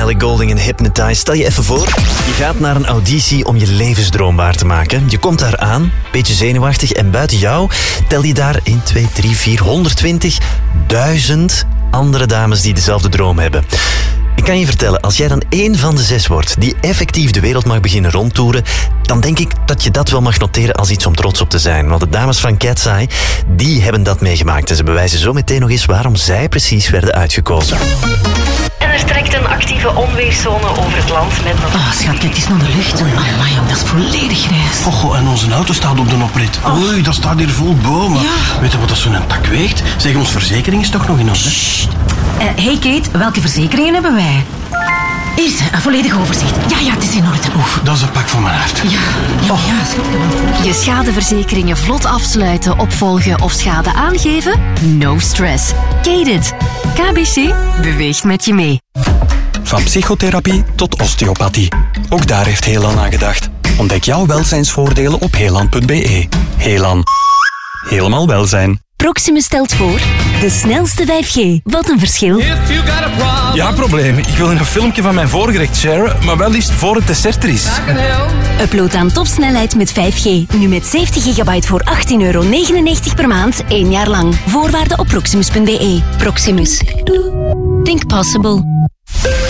Ellie Goulding en Hypnotize. Stel je even voor, je gaat naar een auditie om je levensdroom waar te maken. Je komt daar aan, beetje zenuwachtig, en buiten jou tel je daar 1, 2, 3, 4, 120.000 andere dames die dezelfde droom hebben. Ik kan je vertellen, als jij dan 1 van de 6 wordt die effectief de wereld mag beginnen rondtoeren, dan denk ik dat je dat wel mag noteren als iets om trots op te zijn. Want de dames van Cat's Eye, die hebben dat meegemaakt. En ze bewijzen zo meteen nog eens waarom zij precies werden uitgekozen. En er trekt een actieve onweerszone over het land met nog... Oh, schat, kijk eens naar de lucht. Amai, dat is volledig grijs. Oh, en onze auto staat op de oprit. Oei, dat staat hier vol bomen. Ja. Weet je wat dat zo'n tak weegt? Zeg, ons verzekering is toch nog in orde? Hey Kate, welke verzekeringen hebben wij? Hier is een volledig overzicht. Ja, het is in orde. Oef. Dat is een pak van mijn hart. Ja, schat. Je schadeverzekeringen vlot afsluiten, opvolgen of schade aangeven? No stress. Kate it. KBC beweegt met je mee. Van psychotherapie tot osteopathie. Ook daar heeft Helan aan gedacht. Ontdek jouw welzijnsvoordelen op helan.be. Helan. Helemaal welzijn. Proximus stelt voor de snelste 5G. Wat een verschil. Ja, probleem. Ik wil een filmpje van mijn voorgerecht sharen, maar wel liefst voor het dessert er is. Upload aan topsnelheid met 5G. Nu met 70 gigabyte voor €18,99 per maand, 1 jaar lang. Voorwaarden op proximus.be. Proximus. Think possible.